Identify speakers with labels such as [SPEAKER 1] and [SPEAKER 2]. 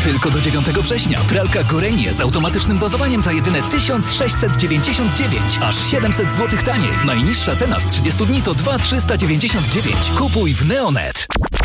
[SPEAKER 1] Tylko do 9 września pralka Gorenie z automatycznym dozowaniem za jedyne 1699. Aż 700 zł taniej. Najniższa cena z 30 dni to 2399. Kupuj w Neonet.